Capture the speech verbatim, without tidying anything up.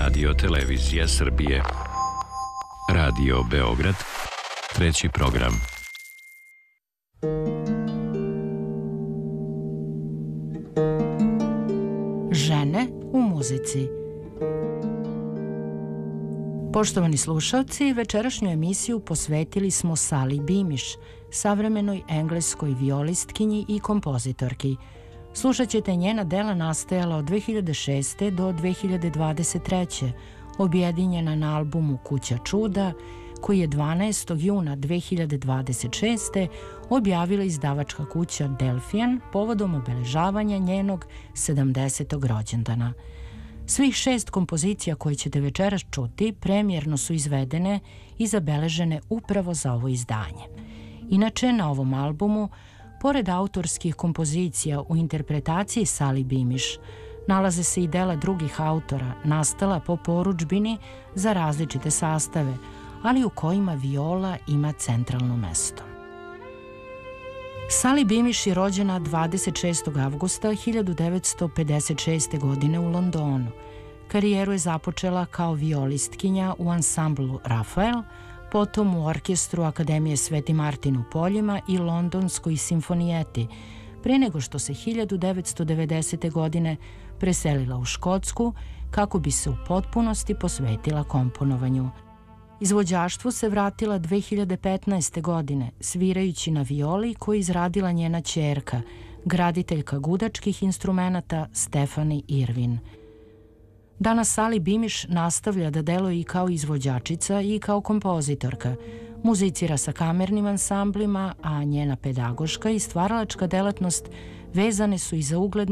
Radio Televizija Srbije. Radio Beograd, treći program. Žene u muzici. Poštovani slušalci, večerašnju emisiju posvetili smo Sali Bimiš, savremenoj engleskoj violistkinji i kompozitorki. Slušat ćete njena dela nastajala od dve hiljade šeste. do dve hiljade dvadeset treće. objedinjena na albumu Kuća čuda, koji je dvanaestog juna dve hiljade dvadeset šeste. objavila izdavačka kuća Delfian povodom obeležavanja njenog sedamdesetog rođendana. Svih šest kompozicija koje ćete večeras čuti premijerno su izvedene i zabeležene upravo za ovo izdanje. Inače, na ovom albumu, pored autorskih kompozicija u interpretaciji Sali Bimiš, nalaze se i dela drugih autora nastala po porudžbini za različite sastave, ali u kojima viola ima centralno mesto. Sali Bimiš je rođena dvadeset šestog avgusta hiljadu devetsto pedeset šeste. godine u Londonu. Karijeru je započela kao violistkinja u ansamblu Rafael, potom u orkestru Akademije Sveti Martin u Poljima i Londonskoj simfonijeti, pre nego što se hiljadu devetsto devedesete. godine preselila u Škotsku kako bi se u potpunosti posvetila komponovanju. Izvođaštvu se vratila dve hiljade petnaeste. godine, svirajući na violi koju izradila njena ćerka, graditeljka gudačkih instrumenata Stefani Irvin. Danas Sali Bimiš nastavlja da deluje i kao izvođačica i kao kompozitorka. Muzicira sa kamernim ansamblima, a njena pedagoška i stvaralačka delatnost vezane su i za uglednu